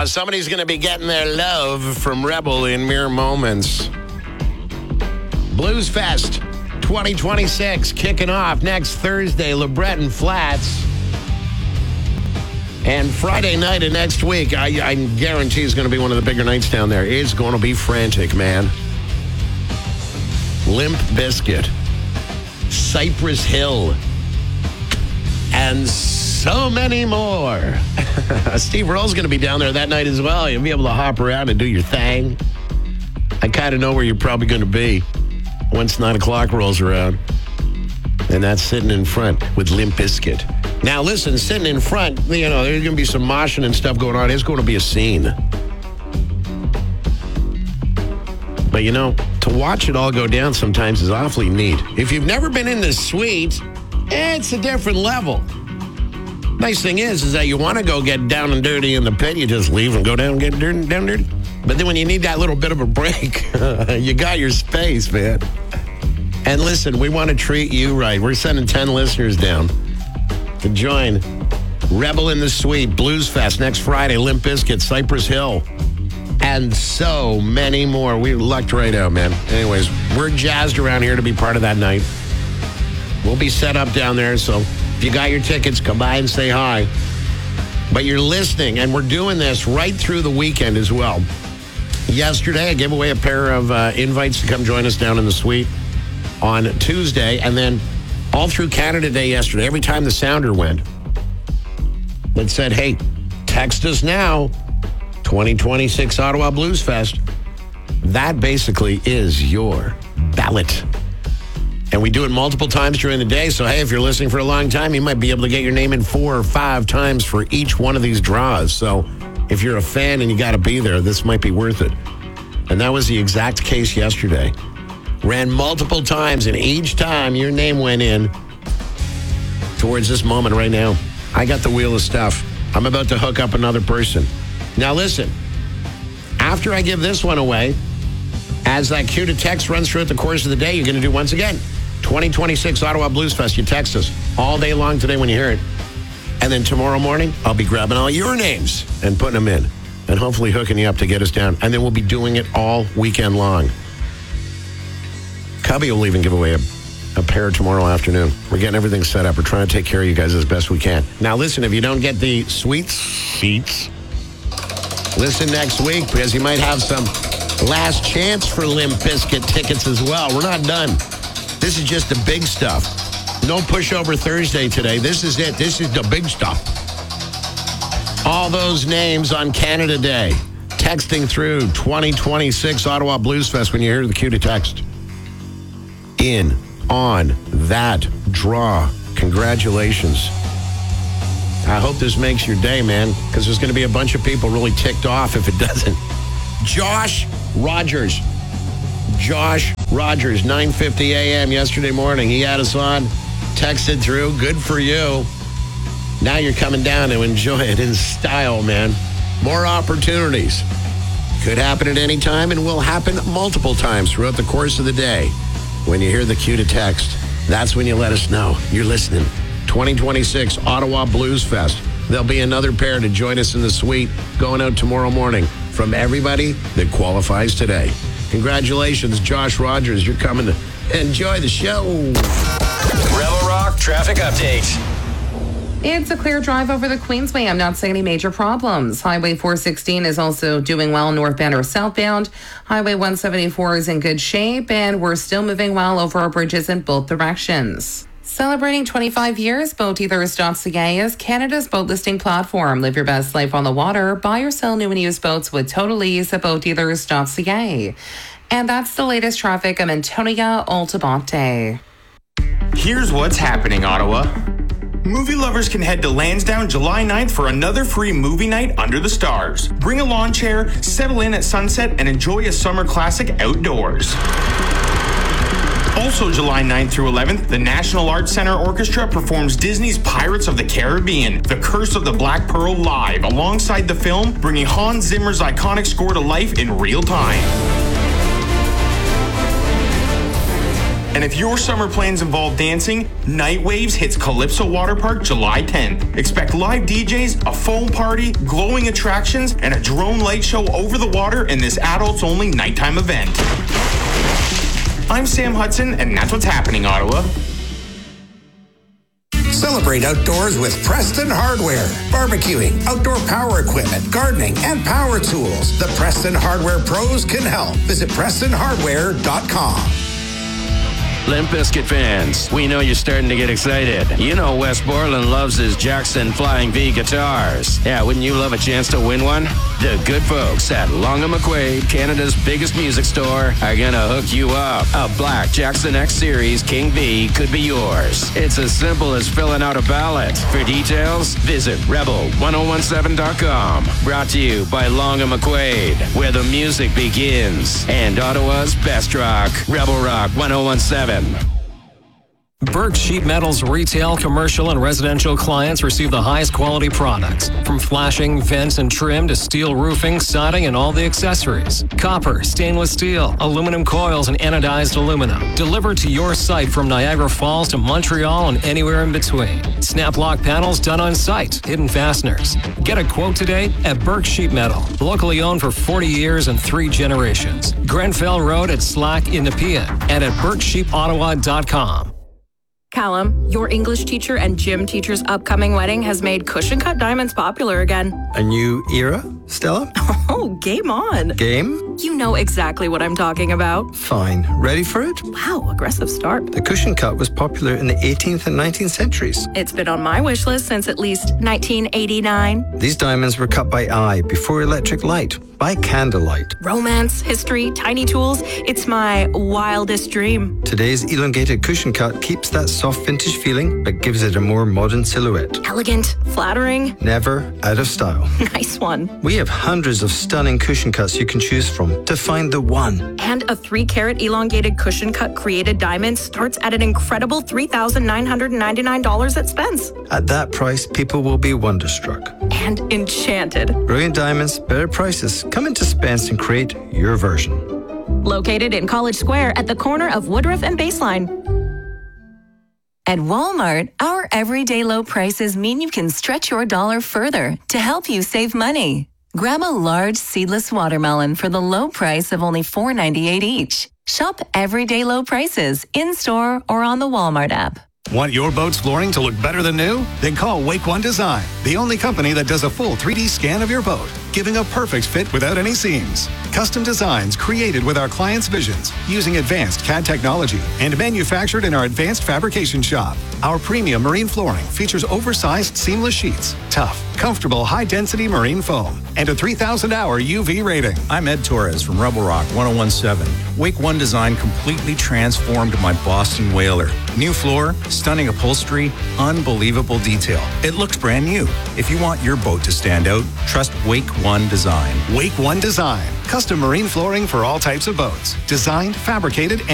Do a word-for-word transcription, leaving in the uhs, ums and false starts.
Uh, somebody's going to be getting their love from Rebel in mere moments. Blues Fest twenty twenty-six kicking off next Thursday, LeBreton Flats. And Friday night of next week, I, I guarantee is going to be one of the bigger nights down there. It's going to be frantic, man. Limp Bizkit, Cypress Hill, and so many more. Steve Earle's going to be down there that night as well. You'll be able to hop around and do your thing. I kind of know where you're probably going to be once nine o'clock rolls around. And that's sitting in front with Limp Bizkit. Now, listen, sitting in front, you know, there's going to be some moshing and stuff going on. It's going to be a scene. But, you know, to watch it all go down sometimes is awfully neat. If you've never been in the suite, it's a different level. Nice thing is, is that you want to go get down and dirty in the pit, you just leave and go down and get dirty, down dirty. But then when you need that little bit of a break, you got your space, man. And listen, we want to treat you right. We're sending ten listeners down to join Rebel in the Suite, Blues Fest next Friday, Limp Bizkit, Cypress Hill, and so many more. We lucked right out, man. Anyways, we're jazzed around here to be part of that night. We'll be set up down there, so if you got your tickets, come by and say hi. But you're listening, and we're doing this right through the weekend as well. Yesterday, I gave away a pair of uh, invites to come join us down in the suite on Tuesday, and then all through Canada Day yesterday, every time the sounder went, it said, hey, text us now, twenty twenty-six Ottawa Blues Fest. That basically is your ballot. And we do it multiple times during the day, so hey, if you're listening for a long time, you might be able to get your name in four or five times for each one of these draws. So if you're a fan and you got to be there, this might be worth it. And that was the exact case yesterday. Ran multiple times, and each time your name went in towards this moment right now. I got the wheel of stuff. I'm about to hook up another person. Now listen, after I give this one away, as that cue to text runs throughout the course of the day, you're going to do once again, twenty twenty-six Ottawa Blues Fest. You text us all day long today when you hear it. And then tomorrow morning, I'll be grabbing all your names and putting them in and hopefully hooking you up to get us down. And then we'll be doing it all weekend long. Cubby will even give away a, a pair tomorrow afternoon. We're getting everything set up. We're trying to take care of you guys as best we can. Now, listen, if you don't get the sweet seats, listen next week because you might have some last chance for Limp Bizkit tickets as well. We're not done. This is just the big stuff. No pushover Thursday today. This is it. This is the big stuff. All those names on Canada Day. Texting through twenty twenty-six Ottawa Blues Fest when you hear the cue to text. In on that draw. Congratulations. I hope this makes your day, man, because there's going to be a bunch of people really ticked off if it doesn't. Josh Rogers. Josh Rogers, nine fifty a.m. yesterday morning. He had us on, texted through. Good for you. Now you're coming down to enjoy it in style, man. More opportunities. Could happen at any time and will happen multiple times throughout the course of the day. When you hear the cue to text, that's when you let us know you're listening. twenty twenty-six Ottawa Blues Fest. There'll be another pair to join us in the suite going out tomorrow morning from everybody that qualifies today. Congratulations, Josh Rogers. You're coming to enjoy the show. Rebel Rock traffic update. It's a clear drive over the Queensway. I'm not seeing any major problems. Highway four sixteen is also doing well northbound or southbound. Highway one seventy-four is in good shape, and we're still moving well over our bridges in both directions. Celebrating twenty-five years, boat dealers dot c a is Canada's boat listing platform. Live your best life on the water. Buy or sell new and used boats with total ease at boat dealers dot c a. And that's the latest traffic. I'm Antonia Altabate. Here's what's happening, Ottawa. Movie lovers can head to Lansdowne July ninth for another free movie night under the stars. Bring a lawn chair, settle in at sunset, and enjoy a summer classic outdoors. Also July ninth through eleventh, the National Arts Center Orchestra performs Disney's Pirates of the Caribbean, The Curse of the Black Pearl live, alongside the film, bringing Hans Zimmer's iconic score to life in real time. And if your summer plans involve dancing, Night Waves hits Calypso Water Park July tenth. Expect live D Js, a foam party, glowing attractions, and a drone light show over the water in this adults-only nighttime event. I'm Sam Hudson, and that's what's happening, Ottawa. Celebrate outdoors with Preston Hardware. Barbecuing, outdoor power equipment, gardening, and power tools. The Preston Hardware pros can help. Visit preston hardware dot com. Limp Bizkit fans, we know you're starting to get excited. You know Wes Borland loves his Jackson Flying V guitars. Yeah, wouldn't you love a chance to win one? The good folks at Long and McQuaid, Canada's biggest music store, are gonna hook you up. A black Jackson X Series King V could be yours. It's as simple as filling out a ballot. For details, visit rebel ten seventeen dot com. Brought to you by Long and McQuaid, where the music begins. And Ottawa's best rock, Rebel Rock ten seventeen. Burke Sheet Metal's retail, commercial, and residential clients receive the highest quality products. From flashing, vents, and trim to steel roofing, siding, and all the accessories. Copper, stainless steel, aluminum coils, and anodized aluminum. Delivered to your site from Niagara Falls to Montreal and anywhere in between. Snap lock panels done on site. Hidden fasteners. Get a quote today at Burke Sheet Metal. Locally owned for forty years and three generations. Grenfell Road at Slack in Nepean and at burke sheep ottawa dot com. Callum, your English teacher and gym teacher's upcoming wedding has made cushion cut diamonds popular again. A new era, Stella? Oh, game on. Game? You know exactly what I'm talking about. Fine. Ready for it? Wow, aggressive start. The cushion cut was popular in the eighteenth and nineteenth centuries. It's been on my wish list since at least nineteen eighty-nine. These diamonds were cut by eye before electric light, by candlelight. Romance, history, tiny tools. It's my wildest dream. Today's elongated cushion cut keeps that soft vintage feeling, but gives it a more modern silhouette. Elegant, flattering. Never out of style. Nice one. We have hundreds of stunning cushion cuts you can choose from to find the one. And a three carat elongated cushion cut created diamond starts at an incredible three thousand nine hundred ninety-nine dollars at Spence. At that price, people will be wonderstruck. And enchanted. Brilliant diamonds, better prices. Come into Spence and create your version. Located in College Square at the corner of Woodruff and Baseline. At Walmart, our everyday low prices mean you can stretch your dollar further to help you save money. Grab a large seedless watermelon for the low price of only four ninety-eight each. Shop everyday low prices in-store or on the Walmart app. Want your boat's flooring to look better than new? Then call Wake One Design, the only company that does a full three D scan of your boat, giving a perfect fit without any seams. Custom designs created with our clients' visions, using advanced C A D technology, and manufactured in our advanced fabrication shop. Our premium marine flooring features oversized seamless sheets, tough, comfortable, high-density marine foam, and a three thousand hour U V rating. I'm Ed Torres from Rebel Rock ten seventeen. Wake One Design completely transformed my Boston Whaler. New floor, stunning upholstery, unbelievable detail. It looks brand new. If you want your boat to stand out, trust Wake One Design. Wake One Design, custom marine flooring for all types of boats. Designed, fabricated, and